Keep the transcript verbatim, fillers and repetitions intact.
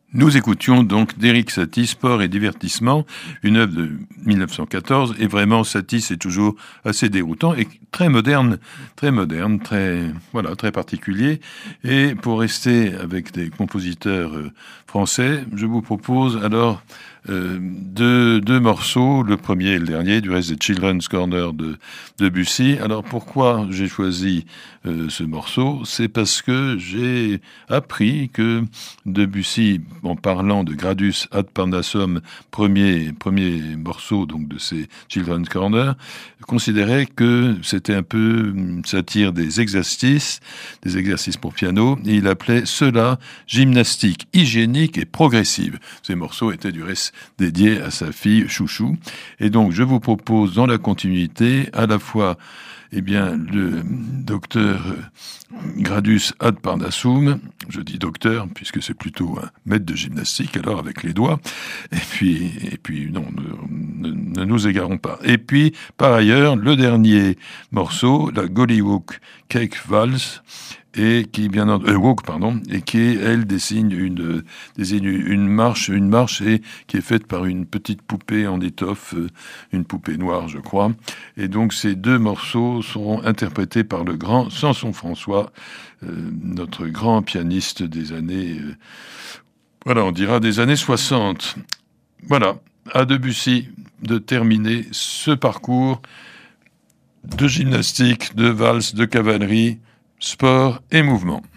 Nous écoutions donc d'Éric Satie, Sport et divertissement, une œuvre de mille neuf cent quatorze, et vraiment Satie c'est toujours assez déroutant et très moderne, très moderne, très voilà, très particulier. Et pour rester avec des compositeurs euh, français, je vous propose alors euh, deux, deux morceaux, le premier et le dernier, du reste des Children's Corner de Debussy. Alors pourquoi j'ai choisi euh, ce morceau? C'est parce que j'ai appris que Debussy, en parlant de Gradus ad Parnassum, premier, premier morceau donc de ces Children's Corner, considérait que c'était un peu une satire des exercices, des exercices pour piano, et il appelait cela gymnastique hygiénique et progressive. Ces morceaux étaient du reste dédiés à sa fille Chouchou. Et donc je vous propose dans la continuité à la fois eh bien, le docteur Gradus ad Parnassum, je dis docteur, puisque c'est plutôt un maître de gymnastique, alors avec les doigts, et puis, et puis non, ne, ne, ne nous égarons pas. Et puis, par ailleurs, le dernier morceau, la Gollywog Cake Valse, et qui bien euh, walk pardon et qui elle dessine une désigne une marche une marche et qui est faite par une petite poupée en étoffe, euh, une poupée noire je crois, et donc ces deux morceaux seront interprétés par le grand Samson François, euh, notre grand pianiste des années euh, voilà on dira des années soixante. Voilà, à Debussy de terminer ce parcours de gymnastique, de valse, de cavalerie, sport et mouvement.